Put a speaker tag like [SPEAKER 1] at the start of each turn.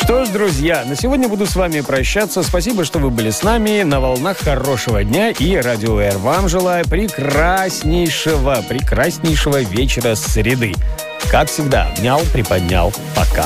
[SPEAKER 1] Что ж, друзья, на сегодня буду с вами прощаться. Спасибо, что вы были с нами на волнах хорошего дня. И Радио Р вам желаю прекраснейшего вечера среды. Как всегда, обнял, приподнял. Пока.